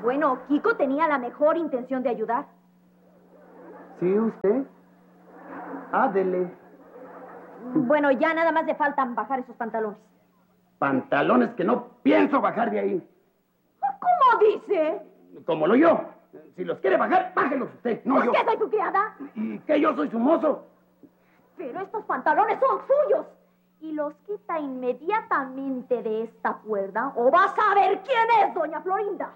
Bueno, Kiko tenía la mejor intención de ayudar. ¿Sí, usted? Dele. Bueno, ya nada más le faltan bajar esos pantalones. Pantalones que no pienso bajar de ahí. ¿Cómo dice? Como lo yo. Si los quiere bajar, bájelos usted, no ¿Por yo. qué soy tu criada? ¿Y que yo soy su mozo? Pero estos pantalones son suyos. Y los quita inmediatamente de esta cuerda o vas a ver quién es doña Florinda.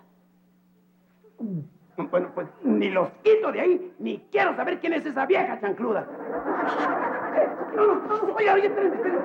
Bueno, pues ni los quito de ahí, ni quiero saber quién es esa vieja chancluda. No, oye, espérame.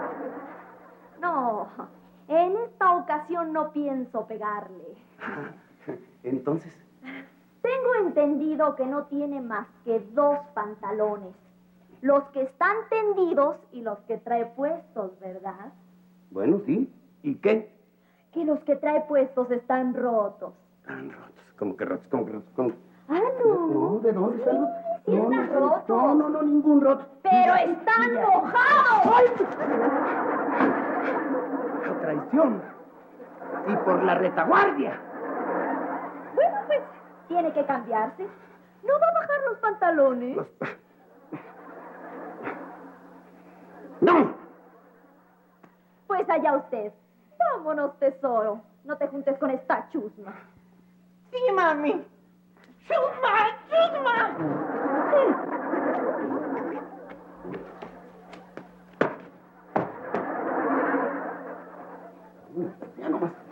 No, en esta ocasión no pienso pegarle. Entonces... Tengo entendido que no tiene más que 2 pantalones. Los que están tendidos y los que trae puestos, ¿verdad? Bueno, sí. ¿Y qué? Que los que trae puestos están rotos. Están rotos. ¿Cómo que rotos? Ah, no. No, ¿de dónde están rotos? Sí, están rotos. No, ningún roto. ¡Pero están mojados! ¡Ay! ¡A traición! Y por la retaguardia. Bueno, pues, tiene que cambiarse. ¿No va a bajar los pantalones? ¡No! Pues allá usted. Vámonos, tesoro. No te juntes con esta chusma. Sí, mami. ¡Chusma! Ya no más.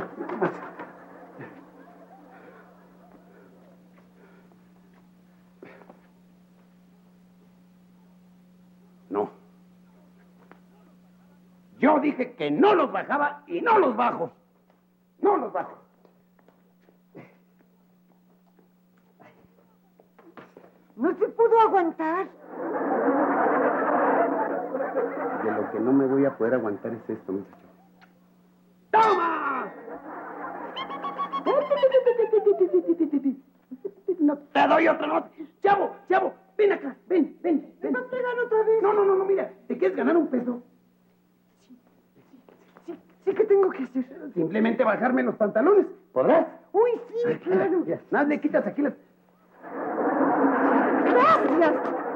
No. Yo dije que no los bajaba y no los bajo. No los bajo. No se pudo aguantar. De lo que no me voy a poder aguantar es esto, muchacho. ¡Toma! No te doy otra nota. Chavo, ven acá, ven. ¿Me vas a pegar otra vez? No, mira, ¿te quieres ganar un peso? Sí, ¿qué tengo que hacer? Simplemente bajarme los pantalones. ¿Podrás? Uy, sí, claro. Ya, nada, le quitas aquí las... Gracias.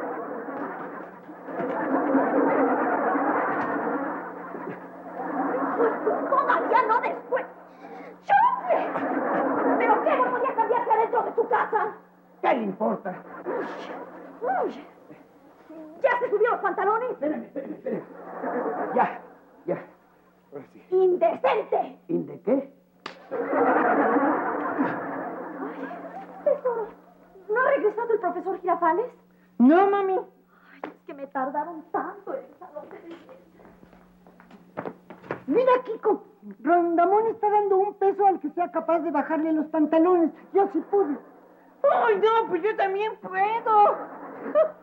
Todavía no después. ¡Chofle! ¿Pero qué no podía cambiarse adentro de su casa? ¿Qué le importa? Uy. ¿Ya se subió los pantalones? Espérame. Ya. Ahora sí. ¡Indecente! ¿De qué? Tesoro, ¿no ha regresado el profesor Girafales? No, mami. Ay, es que me tardaron tanto en el salón de belleza. Mira, Kiko. Rondamón está dando un peso al que sea capaz de bajarle los pantalones. Yo sí pude. ¡Ay, no! Pues yo también puedo.